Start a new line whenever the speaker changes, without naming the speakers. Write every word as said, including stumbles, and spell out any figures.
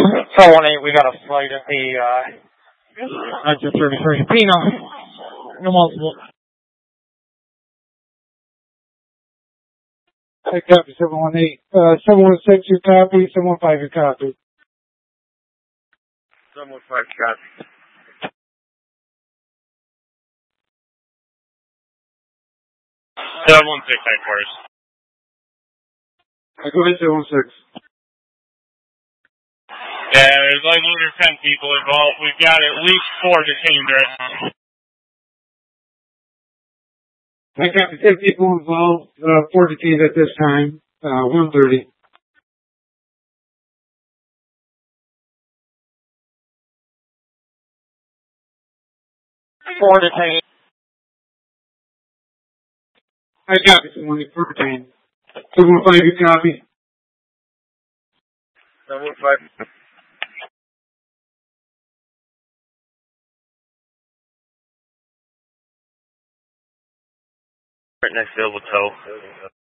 four one eight, we got a flight at the, uh, at the thirty-three. Pino. No multiple.
I copy seven one eight. Uh, seven one six, you copy. seven one five, you copy.
seven one five, copy. seven one six, headquarters.
I go ahead, seven one six.
Yeah, there's like under ten people involved. We've got at least four detained right now.
I got ten people involved, uh, four detained at this time, uh, one thirty.
Four detained.
I copy someone, four detained. seven one five, you copy.
seven one five. Right next to the tow.